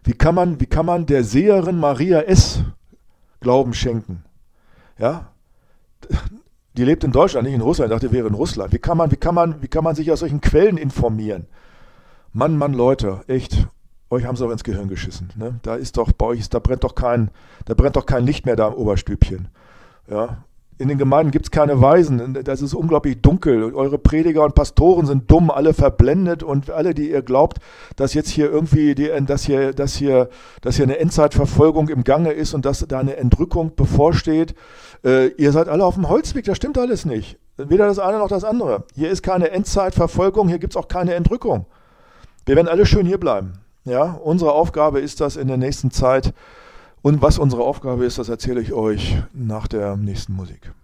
Wie kann man der Seherin Maria S. Glauben schenken? Ja? Die lebt in Deutschland, nicht in Russland. Ich dachte, die wäre in Russland. Wie kann man sich aus solchen Quellen informieren? Mann, Leute, echt, euch haben sie auch ins Gehirn geschissen. Ne? Da ist doch bei euch, da brennt doch kein Licht mehr da im Oberstübchen. Ja? In den Gemeinden gibt es keine Weisen. Das ist unglaublich dunkel. Eure Prediger und Pastoren sind dumm, alle verblendet und alle, die ihr glaubt, dass jetzt hier irgendwie dass hier eine Endzeitverfolgung im Gange ist und dass da eine Entrückung bevorsteht. Ihr seid alle auf dem Holzweg, das stimmt alles nicht. Weder das eine noch das andere. Hier ist keine Endzeitverfolgung, hier gibt es auch keine Entrückung. Wir werden alle schön hier bleiben. Ja? Unsere Aufgabe ist das in der nächsten Zeit. Und was unsere Aufgabe ist, das erzähle ich euch nach der nächsten Musik.